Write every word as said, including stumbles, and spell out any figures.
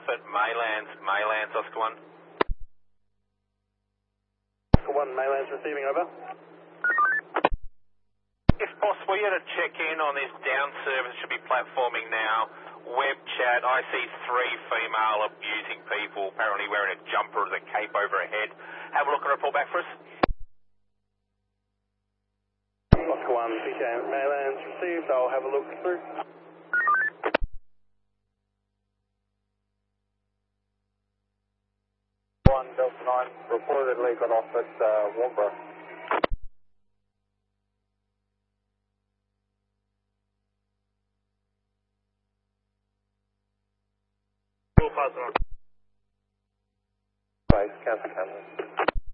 enough at Maylands, Maylands, Oscar one. Oscar one, Maylands receiving, over. If possible, you had to check in on this down service, should be platforming now. Web chat, I see three female abusing people, apparently wearing a jumper with a cape over her head. Have a look and report back for us. Oscar one, P K Maylands received, I'll have a look through. one Delta nine, reportedly got off at uh, Warnbro. Base, cancel cameras.